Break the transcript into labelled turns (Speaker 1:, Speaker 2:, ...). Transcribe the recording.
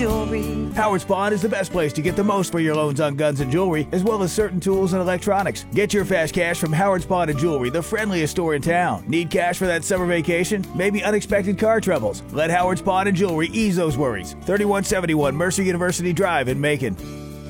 Speaker 1: Jewelry.
Speaker 2: Howard Spawn is the best place to get the most for your loans on guns and jewelry, as well as certain tools and electronics. Get your fast cash from Howard Spawn and Jewelry, the friendliest store in town. Need cash for that summer vacation? Maybe unexpected car troubles? Let Howard Spawn and Jewelry ease those worries. 3171 Mercer University Drive in Macon.